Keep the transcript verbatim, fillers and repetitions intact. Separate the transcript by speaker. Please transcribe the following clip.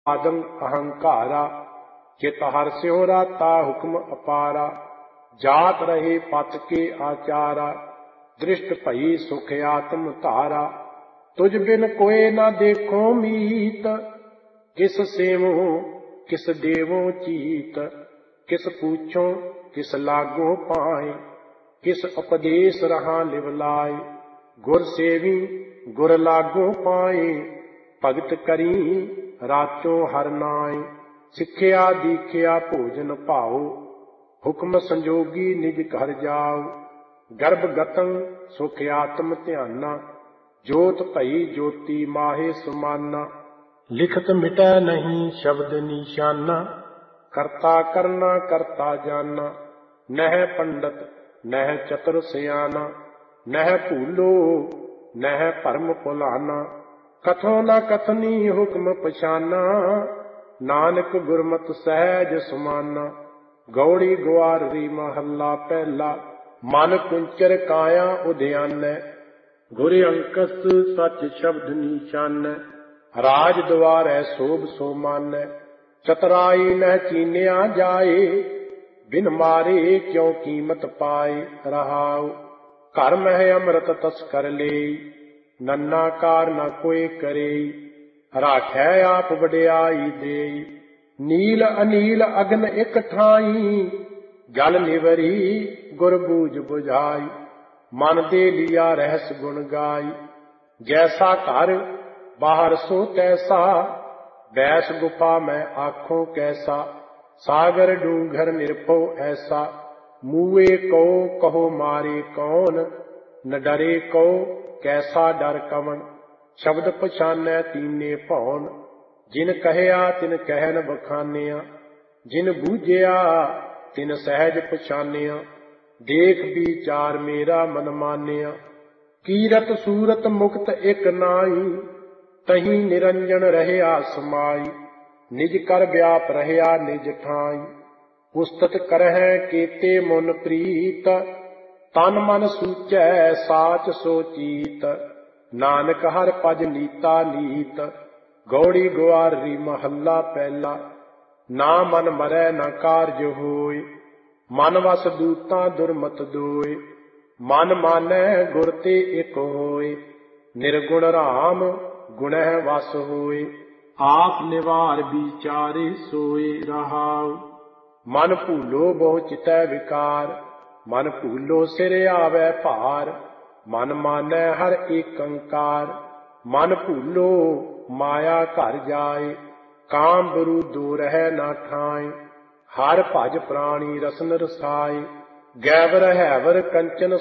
Speaker 1: आदम अहंकारा, चित हर्ष्यो राता हुक्म अपारा। जात रहे पत के आचारा, दृष्ट भई सुख आत्म धारा। तुझ बिन कोय न देखो मीत, किस सेवो किस देवो चीत। किस पूछो किस लागो पाए, किस उपदेश रहा लिवलाए। गुर सेवी गुर लागो पाए, भगत करी राचो हर नाए। सिखिया दीखिया भोजन पाओ, हुक्म संजोगी निज घर जाओ। गर्भ गतं सुख आत्म ध्याना, जोत भई ज्योति माहे सुमाना। लिखत मिटै नहीं शब्द निशाना, करता करना करता जाना। नह पंडित नह चतुर सियाना, नह भूलो नह भरम भुलाना। कथो न कथनी हुक्म पछाना, नानक गुरमत सहज सुमाना। गौड़ी ग्वारी महला पहला, मन कुंचर काया उद्यान। गुर अंकस सच शब्द निशान, राज द्वारै शोभ सो मान। चतुराई न चीन्या जाए, बिन मारे क्यों कीमत पाए। रहाउ घर मह अमृत तस्कर ले, नन्ना कार न कोई करे। राखै आप वड्याई दे, नील अनील अग्न एक ठाई। जल निवरी गुर बूझ बुझाई, मन दे लिया रहस गुण गाई। जैसा घर बाहर सो तैसा, बैस गुफा में आँखों कैसा। सागर डूंगर निरपो ऐसा, मुए को कहो मारे कौन। न डरे को कैसा डर कवन, शब्द पछानै तीने भौन। जिन कहया तिन कहन बखानिया, जिन बूझिया तिन सहज पछानिया। देख विचार मेरा मन मानिया, कीरत सूरत मुक्त एक नाई। तहीं निरंजन रहया समाई, निज कर व्याप रहया निज ठाई। पुस्तक करहै केते मुन प्रीत, तन मन सूचै साच सो चीत। नानक हर पज नीता नीत, गौड़ी ग्वारी महला पहला। ना मन मरै न कारज होय, मन वस दूतां दुर्मत दोय। मन मानै गुर ते एक होय, निर्गुण राम गुणह वस होय। आप निवार विचारे सोए। रहाउ मन भूलो बहु चितै विकार, मन भूलो सिर आवे भार। मन मानै हर एकंकार, मन भूलो माया घर जाए। काम बरू दो रहै न ठाए, हर भज प्राणी रसन रसाए। गैबर हैवर कंचन